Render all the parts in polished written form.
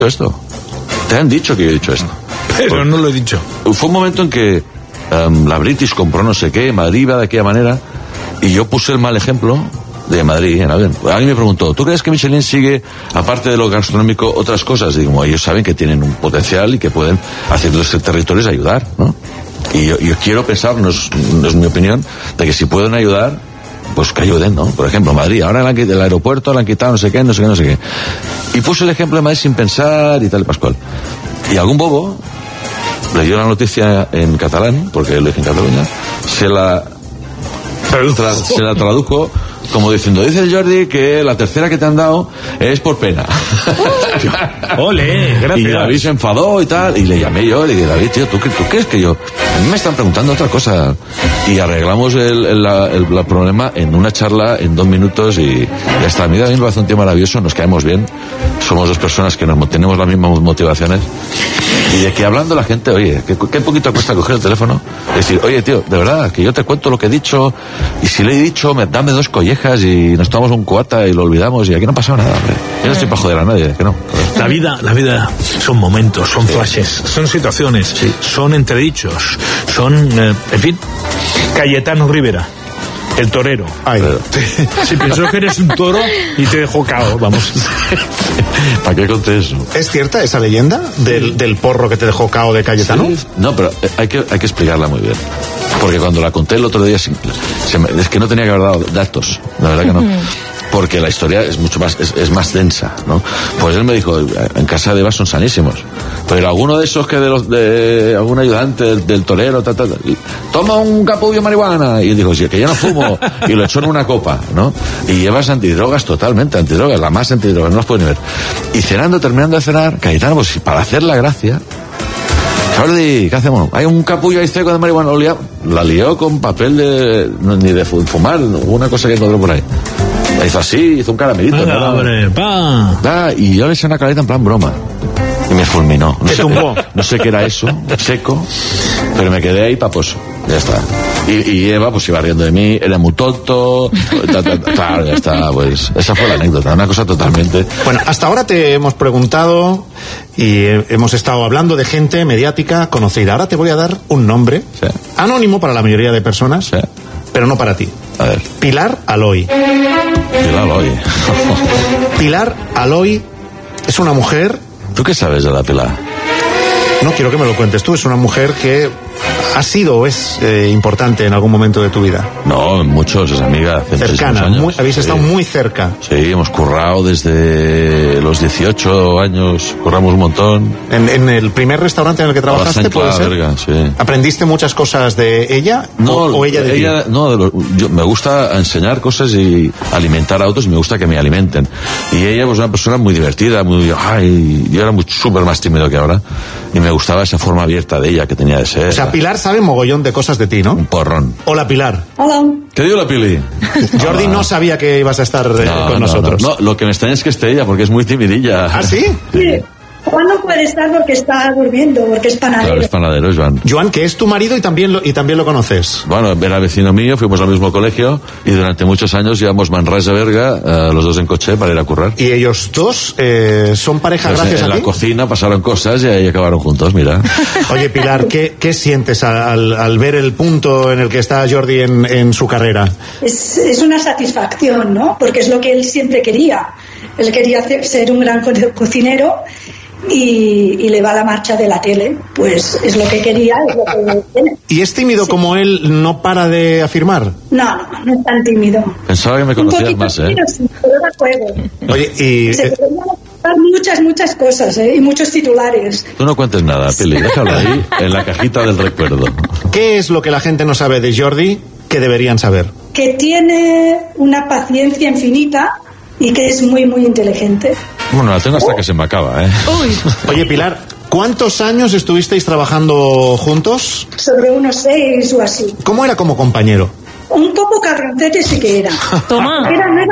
esto. Te han dicho que yo he dicho esto. Pero no lo he dicho. Fue un momento en que la British compró no sé qué, Madrid iba de aquella manera, y yo puse el mal ejemplo de Madrid en avión. Alguien me preguntó, ¿tú crees que Michelin sigue, aparte de lo gastronómico, otras cosas? Y digo, ellos saben que tienen un potencial y que pueden, haciendo estos territorios, ayudar, ¿no? Y yo quiero pensar, no es mi opinión, de que si pueden ayudar, pues que ayuden, ¿no? Por ejemplo, Madrid, ahora el aeropuerto le han quitado no sé qué. Y puse el ejemplo de Madrid sin pensar y tal, Pascual. Y algún bobo leyó la noticia en catalán, porque lo dije en Cataluña, se la tradujo como diciendo, dice el Jordi que la tercera que te han dado es por pena. Ole, gracias. Y David se enfadó y tal, y le llamé yo, le dije, David, tío, ¿tú crees que yo? A mí me están preguntando otra cosa. Y arreglamos el problema en una charla, en 2 minutos, y ya está. A mí David me parece un tío maravilloso, nos caemos bien, somos 2 personas que tenemos las mismas motivaciones. Y de que hablando la gente, oye, ¿qué poquito cuesta coger el teléfono? Es decir, oye, tío, de verdad, que yo te cuento lo que he dicho, y si le he dicho, dame 2 collejas y nos tomamos un cubata y lo olvidamos, y aquí no ha pasado nada, hombre. Yo no estoy para joder a nadie, que no. La vida son momentos, son flashes, son situaciones, son entredichos, son, en fin, Cayetano Rivera. El torero. Ay. Si pensó que eres un toro y te dejó cao, vamos. ¿Para qué conté eso? ¿Es cierta esa leyenda del porro que te dejó cao de Cayetano? Sí. No, pero hay que explicarla muy bien. Porque cuando la conté el otro día, es que no tenía que haber dado datos, la verdad que no. Porque la historia es mucho más, es más densa, ¿no? Pues él me dijo, en casa de Eva son sanísimos. Pero alguno de esos que de algún ayudante del torero, toma un capullo de marihuana. Y él dijo, sí, que yo no fumo. Y lo echó en una copa, ¿no? Y Eva es antidrogas, totalmente antidrogas, la más antidrogas, no las puede ni ver. Y terminando de cenar, Cayetano, pues para hacer la gracia, Jordi, ¿qué hacemos? Hay un capullo ahí seco de marihuana, la lió con papel ni de fumar, una cosa que encontró por ahí. La hizo así, hizo un caramelito. Y yo le eché una caleta en plan broma. Y me fulminó. No sé qué era eso, seco, pero me quedé ahí paposo. Ya está. Y Eva pues iba riendo de mí, era muy tonto. Claro, ya está, pues. Esa fue la anécdota, una cosa totalmente. Bueno, hasta ahora te hemos preguntado y hemos estado hablando de gente mediática conocida. Ahora te voy a dar un nombre, anónimo para la mayoría de personas, pero no para ti. A ver. Pilar Aloy. Pilar Aloy es una mujer... ¿Tú qué sabes de la Pilar? No quiero que me lo cuentes tú. Es una mujer que ha sido o es importante en algún momento de tu vida. No, muchos, es amiga hace cercana, años. Habéis estado muy cerca. Sí, hemos currado desde los 18 años, curramos un montón. ¿En el primer restaurante en el que trabajaste, puede ser? Verga, sí. ¿Aprendiste muchas cosas de ella? No, o ella de ella, ti? No, yo me gusta enseñar cosas y alimentar a otros, y me gusta que me alimenten. Y ella, pues, una persona muy divertida, yo era súper más tímido que ahora, y me gustaba esa forma abierta de ella que tenía de ser. O sea, Pilar sabe mogollón de cosas de ti, ¿no? Un porrón. Hola, Pilar. Hola. ¿Qué dio la Pili? Jordi no sabía que ibas a estar con nosotros. No, lo que me extraña es que esté ella, porque es muy timidilla. ¿Ah, sí? Sí. Juan no puede estar porque está durmiendo, porque es panadero. Claro, es panadero, Joan. Joan, que es tu marido y también lo conoces. Bueno, era vecino mío, fuimos al mismo colegio y durante muchos años llevamos Manresa Berga, los dos en coche para ir a currar. ¿Y ellos dos son pareja pues gracias a ti? En la cocina pasaron cosas y ahí acabaron juntos, mira. Oye, Pilar, ¿qué sientes al ver el punto en el que está Jordi en su carrera? Es una satisfacción, ¿no? Porque es lo que él siempre quería. Él quería ser un gran cocinero. Y le va la marcha de la tele, pues es lo que quería, es lo que tiene. ¿Y es tímido como él, no para de afirmar? No es tan tímido. Pensaba que me conocías más, tímido, sí, pero de acuerdo. Oye, y... Se podrían contar muchas cosas, y muchos titulares. Tú no cuentes nada, Pili, déjalo ahí, en la cajita del recuerdo. ¿Qué es lo que la gente no sabe de Jordi que deberían saber? Que tiene una paciencia infinita y que es muy, muy inteligente. Bueno, la tengo hasta que se me acaba, ¿eh? Oye, Pilar, ¿cuántos años estuvisteis trabajando juntos? Sobre unos 6 o así. ¿Cómo era como compañero? Un poco cabroncete sí que era. Toma.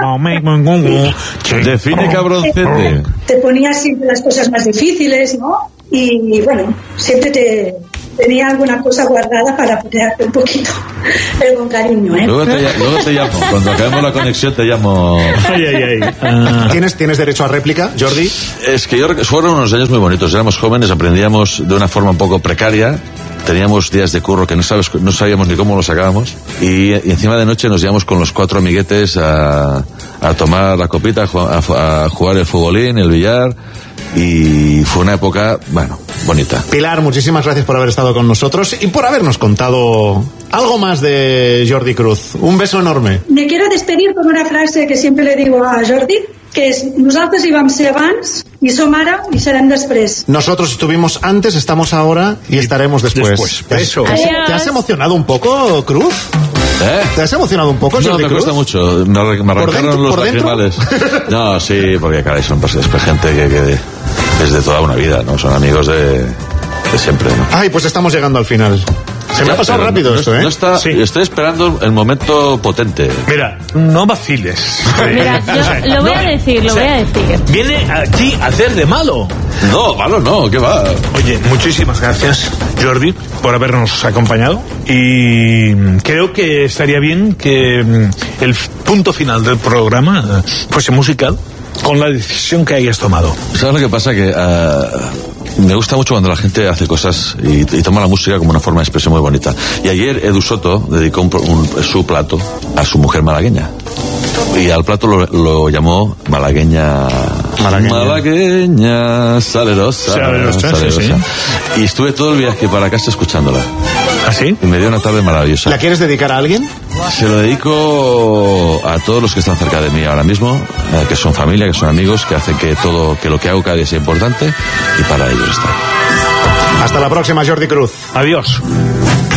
Define cabroncete. Te ponía siempre las cosas más difíciles, ¿no? Y bueno, siempre te tenía alguna cosa guardada para ponerte un poquito, pero con cariño, ¿eh? Luego te llamo, cuando acabemos la conexión te llamo. ¿Tienes derecho a réplica, Jordi? Es que fueron unos años muy bonitos, éramos jóvenes, aprendíamos de una forma un poco precaria, teníamos días de curro que no sabíamos ni cómo los sacábamos, y encima de noche nos íbamos con los 4 amiguetes a tomar la copita, a jugar el futbolín, el billar, y fue una época, bueno, bonita. Pilar, muchísimas gracias por haber estado con nosotros y por habernos contado algo más de Jordi Cruz. Un beso enorme. Me quiero despedir con una frase que siempre le digo a Jordi, que es: nosaltres hi vam ser abans, i som ara i serem després. Nosotros estuvimos antes, estamos ahora y estaremos después. Eso. ¿Te has emocionado un poco, Cruz? ¿Te has emocionado un poco, Jordi Cruz? No, me cuesta mucho. Me arrancaron los lacrimales. No, sí, porque caray, son gente que es de toda una vida, ¿no? Son amigos de siempre, ¿no? Ay, pues estamos llegando al final. Se me ha pasado rápido esto, ¿eh? Estoy esperando el momento potente. Mira, no vaciles. Mira, yo lo voy a decir. Viene aquí a hacer de malo. No, malo no, ¿qué va? Oye, muchísimas gracias, Jordi, por habernos acompañado. Y creo que estaría bien que el punto final del programa fuese musical, con la decisión que hayas tomado. ¿Sabes lo que pasa? Que me gusta mucho cuando la gente hace cosas y toma la música como una forma de expresión muy bonita. Y ayer Edu Soto dedicó su plato a su mujer malagueña. Y al plato lo llamó malagueña, salerosa. Sí. Y estuve todo el viaje para casa escuchándola. ¿Ah, sí? Y me dio una tarde maravillosa. ¿La quieres dedicar a alguien? Se lo dedico a todos los que están cerca de mí ahora mismo, que son familia, que son amigos, que hacen que lo que hago cada día sea importante, y para ellos está. Hasta la próxima, Jordi Cruz. Adiós.